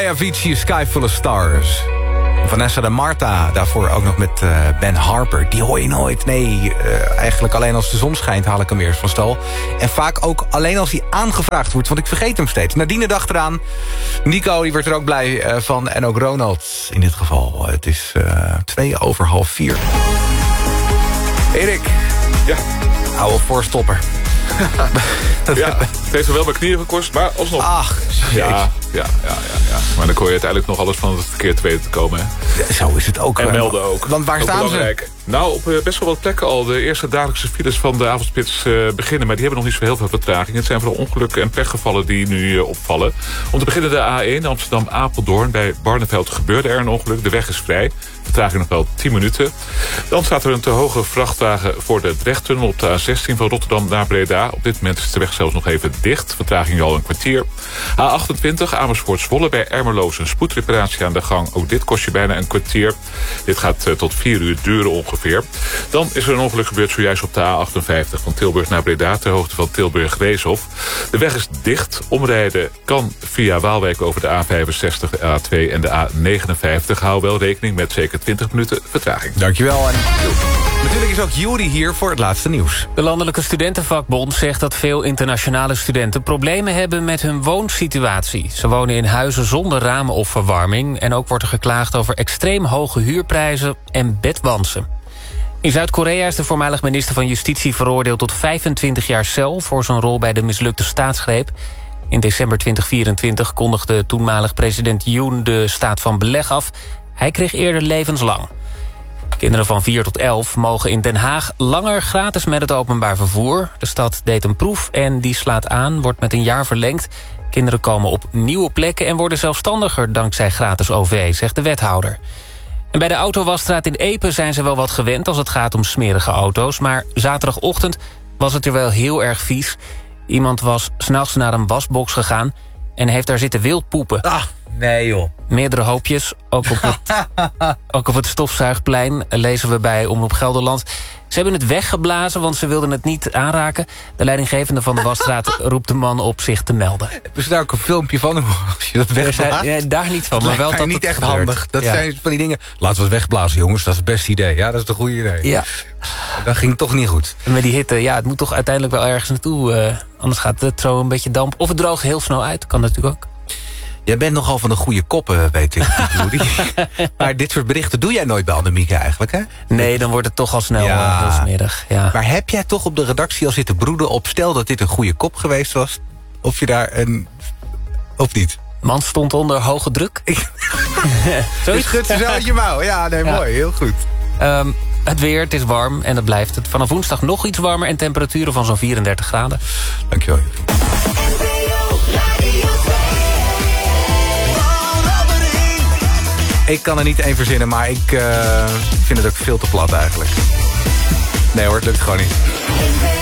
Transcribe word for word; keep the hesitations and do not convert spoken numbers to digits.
Avicii, Sky Full of Stars. Vanessa de Marta, daarvoor ook nog met uh, Ben Harper. Die hoor je nooit. Nee, uh, eigenlijk alleen als de zon schijnt haal ik hem eerst van stal. En vaak ook alleen als hij aangevraagd wordt, want ik vergeet hem steeds. Nadine dacht eraan. Nico, die werd er ook blij uh, van. En ook Ronald in dit geval. Het is uh, twee over half vier. Erik. Ja. Oude voorstopper. Ja, het heeft er wel mijn knieën gekost, maar alsnog. Ach, ja, ja, ja, ja, ja. Maar dan kon je uiteindelijk nog alles van het verkeerd te weten te komen. Hè? Ja, zo is het ook. En melden ook. Want waar ook staan belangrijk. ze? Nou, op best wel wat plekken al. De eerste dagelijkse files van de avondspits uh, beginnen. Maar die hebben nog niet zo heel veel vertraging. Het zijn vooral ongelukken en pechgevallen die nu uh, opvallen. Om te beginnen de A één Amsterdam-Apeldoorn. Bij Barneveld gebeurde er een ongeluk. De weg is vrij. Vertraging nog wel tien minuten. Dan staat er een te hoge vrachtwagen voor de Drechttunnel op de A zestien van Rotterdam naar Breda. Op dit moment is de weg zelfs nog even dicht. Vertraging al een kwartier. A achtentwintig Amersfoort-Zwolle bij Ermeloos een spoedreparatie aan de gang. Ook dit kost je bijna een kwartier. Dit gaat uh, tot vier uur duren ongeveer. Dan is er een ongeluk gebeurd zojuist op de A achtenvijftig van Tilburg naar Breda ter hoogte van Tilburg-Reeshof. De weg is dicht. Omrijden kan via Waalwijk over de A vijfenzestig, de A twee en de A negenenvijftig. Hou wel rekening met zeker twintig minuten vertraging. Dankjewel. En natuurlijk is ook Juri hier voor het laatste nieuws. De Landelijke Studentenvakbond zegt dat veel internationale studenten problemen hebben met hun woonsituatie. Ze wonen in huizen zonder ramen of verwarming. En ook wordt er geklaagd over extreem hoge huurprijzen en bedwansen. In Zuid-Korea is de voormalig minister van Justitie veroordeeld tot vijfentwintig jaar cel voor zijn rol bij de mislukte staatsgreep. In december tweeduizend vierentwintig kondigde toenmalig president Yoon de staat van beleg af. Hij kreeg eerder levenslang. Kinderen van vier tot elf mogen in Den Haag langer gratis met het openbaar vervoer. De stad deed een proef en die slaat aan, wordt met een jaar verlengd. Kinderen komen op nieuwe plekken en worden zelfstandiger dankzij gratis O V, zegt de wethouder. En bij de autowasstraat in Epe zijn ze wel wat gewend als het gaat om smerige auto's. Maar zaterdagochtend was het er wel heel erg vies. Iemand was 's nachts naar een wasbox gegaan en heeft daar zitten wildpoepen. Ah, nee joh. Meerdere hoopjes, ook op het, ook op het stofzuigplein, lezen we bij Omroep Gelderland. Ze hebben het weggeblazen, want ze wilden het niet aanraken. De leidinggevende van de wasstraat roept de man op zich te melden. Hebben ze daar ook een filmpje van als je dat wegblaast? Ja, daar niet van, maar wel dat niet het echt gebeurt. handig. Dat ja. zijn van die dingen. Laten we het wegblazen, jongens. Dat is het beste idee. Ja, dat is een goede idee. Ja. Dat ging toch niet goed. En met die hitte, ja, het moet toch uiteindelijk wel ergens naartoe. Uh, anders gaat het zo een beetje damp. Of het droogt heel snel uit, kan natuurlijk ook. Jij bent nogal van de goede koppen, weet ik. Maar dit soort berichten doe jij nooit bij Annemieke eigenlijk, hè? Nee, dan wordt het toch al snel ja. uh, heel smerig. Ja. Maar heb jij toch op de redactie al zitten broeden op... stel dat dit een goede kop geweest was, of je daar een... of niet? Man stond onder hoge druk. Zo schudt ze zo uit je mouw. Ja, nee, ja. Mooi, heel goed. Um, het weer, het is warm en dat blijft het. Vanaf woensdag nog iets warmer en temperaturen van zo'n vierendertig graden. Dankjewel. Ik kan er niet één verzinnen, maar ik uh, vind het ook veel te plat eigenlijk. Nee hoor, het lukt gewoon niet.